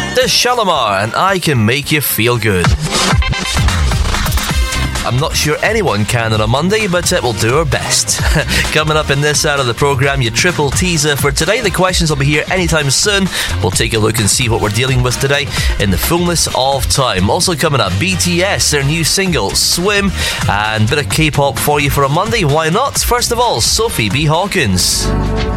The Shalimar and I Can Make You Feel Good. I'm not sure anyone can on a Monday, but we'll do our best. Coming up in this hour of the programme, your triple teaser for today. The questions will be here anytime soon. We'll take a look and see what we're dealing with today in the fullness of time. Also coming up, BTS, their new single, Swim, and a bit of K-pop for you for a Monday. Why not? First of all, Sophie B. Hawkins.